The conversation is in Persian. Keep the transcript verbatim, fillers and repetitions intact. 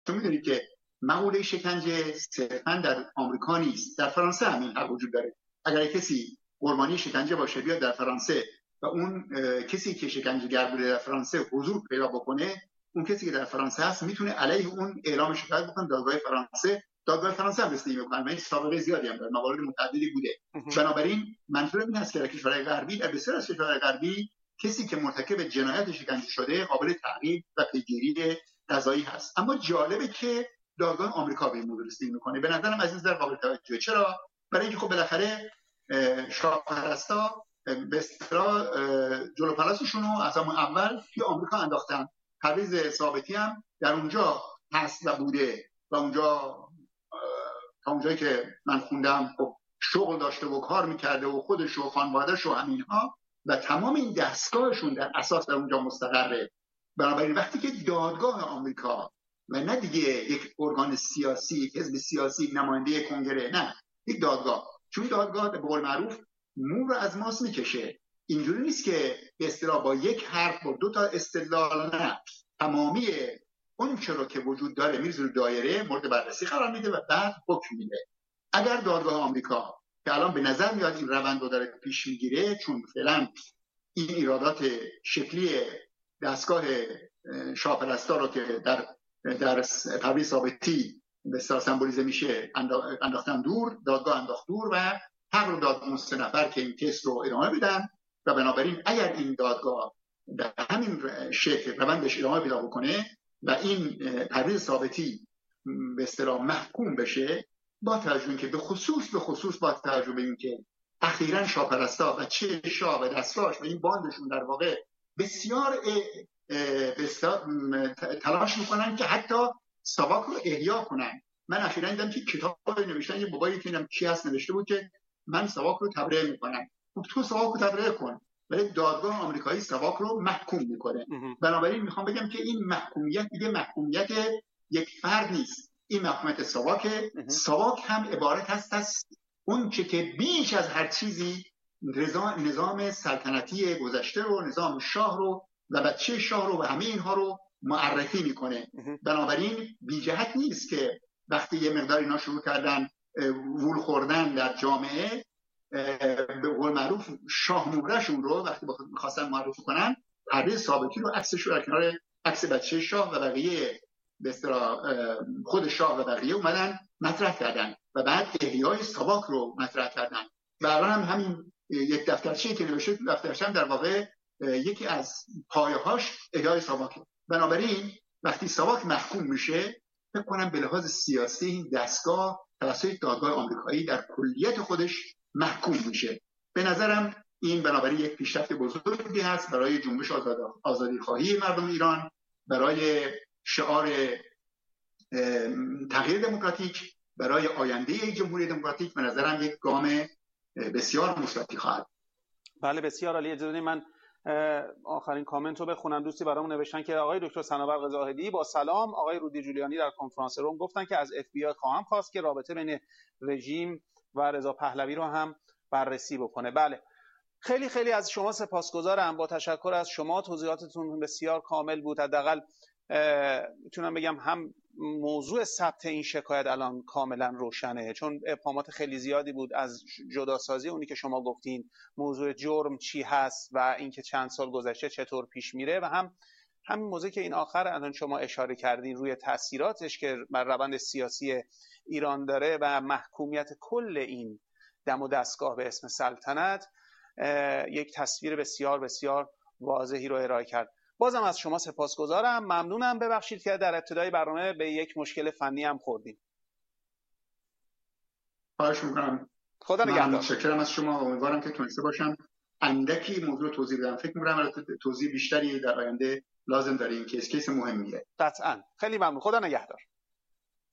چون میدونید که مقوله شکنجه صرفا در آمریکا نیست، در فرانسه همین حق وجود داره. اگر کسی قربانی شکنجه باشه بیاد در فرانسه و اون کسی که شکنجهگر بوده در فرانسه حضور پیدا بکنه، اون کسی که در فرانسه هست میتونه علیه اون اعلام شکایت بکنه دادگاه فرانسه. دادگاه فرانسه هم رسیدگی میکنه، من سابقه زیادی هم داره، موارد متعددی بوده. بنابراین منظور این است که در کشورهای غربی، در بسیار از کشورهای غربی، کسی که مرتکب جنایت شکنجه شده قابل تعقیب و پیگیری قضایی هست. اما جالبه که دادگاه آمریکا به این موضوع رسیدگی میکنه. به نظرم از این نظر قابل توجهه. چرا؟ برای اینکه خب بالاخره شاهپرستا به اصطلاح جلو پلاسشون رو از همون اول توی آمریکا انداختن. پرویز ثابتی هم در اونجا هست و بوده و اونجا تا اونجایی که من خوندم خب شغل داشته و کار میکرده و خودش و خانواده‌اش و همینها و تمام این دستگاهشون در اساس در اونجا مستقره. بنابراین وقتی که دادگاه آمریکا و نه دیگه یک ارگان سیاسی، یک حزب سیاسی، نماینده کنگره، نه یک دادگاه، چون دادگاه به قول معروف مو رو از ماست میکشه. اینجوری نیست که به اصطلاح با یک حرف با دو تا استدلال، نه، تمامی اون چرا که وجود داره میذاره دایره مورد بررسی قرار میده و بعد حکم میده. اگر دادگاه آمریکا که الان به نظر میاد این روند رو داره پیش میگیره، چون فعلا این ایرادات شکلی دستگاه شاهپرستا رو که در در پرویز ثابتی به اصطلاح سمبولیزه میشه انداختن دور، دادگاه انداخت دور و حق رو داد اون سه نفر که این تست رو ادامه بدن و بنابراین اگر این دادگاه به همین شکل روندش ادامه پیدا بکنه و این پرویز ثابتی به اصطلاح محکوم بشه، با توجه که به خصوص به خصوص با توجه به اینکه اخیراً شاهپرستا و چه شاه و دستگاهش و این باندشون در واقع بسیار بسیار تلاش میکنن که حتی ساواک رو احیا کنن. من اخیراً دیدم که کتابی نوشتن، یه بابایی که نمیدونم کی هست نوشته بود که من ساواک رو تبرئه میکنم. خب تو ساواک رو تبرئه کن، ولی دادگاه آمریکایی ساواک رو محکوم میکنه. بنابراین میخوام بگم که این محکومیت دیگه محکومیت یک فرد نیست، این محکومیت ساواک. ساواک هم عبارت هست از اون چه که بیش از هر چیزی نظام سلطنتی گذشته رو، نظام شاه رو و بچه شاه رو و همه اینها رو معرفی میکنه. بنابراین بی جهت نیست که وقتی یه مقدار اینا شروع کردن وول خوردن در جامعه، به قول معروف شاه نورشون رو وقتی میخواستن معرفی کنن، پرویز ثابتی رو عکسش رو در کنار عکس بچه شاه و بقیه به اصطلاح خود شاه و بقیه اومدن مطرح کردن و بعد احیای ساواک رو مطرح کردن. و الان هم همین یک دفترچه‌ای که نوشته تو دفترچه هم در واقع یکی از پایه‌هاش احیای ساواک. بنابراین وقتی ساواک محکوم میشه، فکر کنم به لحاظ سیاسی این دستگاه توسط دادگاه آمریکایی در کلیت خودش محکوم میشه. به نظرم این بنابراین یک پیشرفت بزرگی هست برای جنبش آزادی خواهی مردم ایران، برای شعار تغییر دموکراتیک، برای آینده جمهوری دموکراتیک. به نظرم یک گام بسیار مثبتی خواهد. بله بسیار عالی. اجازه بدید من آخرین کامنت رو بخونم. دوستی برامون نوشتن که آقای دکتر صنوبر زاهدی با سلام، آقای رودی جولیانی در کنفرانس روم گفتن که از اف بی آی خواهم خواست که رابطه بین رژیم و رضا پهلوی رو هم بررسی بکنه. بله خیلی خیلی از شما سپاسگزارم. با تشکر از شما، توضیحاتتون بسیار کامل بود. حداقل میتونم بگم هم موضوع ثبت این شکایت الان کاملا روشنه، چون ابهامات خیلی زیادی بود از جداسازی اونی که شما گفتین، موضوع جرم چی هست و اینکه چند سال گذشته چطور پیش میره، و هم همین موضوعی که این آخر الان شما اشاره کردین روی تاثیراتش که بر روند سیاسی ایران داره و محکومیت کل این دم و دستگاه به اسم سلطنت، یک تصویر بسیار بسیار واضحی رو ارائه کرد. بازم از شما سپاسگزارم، ممنونم. ببخشید که در ابتدای برنامه به یک مشکل فنی هم خوردیم. خواهش می‌کنم. خدا نگهدار. متشکرم از شما. امیدوارم که تونسته باشم اندکی موضوع توضیح بدم. فکر می‌کنم توضیح بیشتری در آینده لازم داره، این کیس کیس مهمیه. قطعاً. خیلی ممنون. خدا نگهدار.